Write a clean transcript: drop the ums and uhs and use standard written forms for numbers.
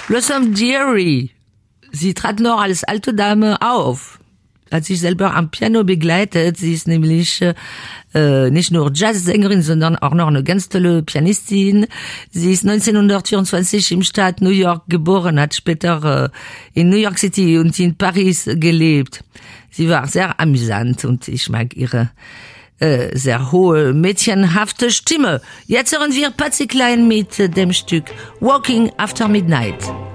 Blossom Dearie. Sie trat noch als alte Dame auf. Hat sich selber am Piano begleitet. Sie ist nämlich nicht nur Jazzsängerin, sondern auch noch eine ganz tolle Pianistin. Sie ist 1924 im Staat New York geboren, hat später in New York City und in Paris gelebt. Sie war sehr amüsant und ich mag ihre sehr hohe, mädchenhafte Stimme. Jetzt hören wir Patsy Cline mit dem Stück Walking After Midnight.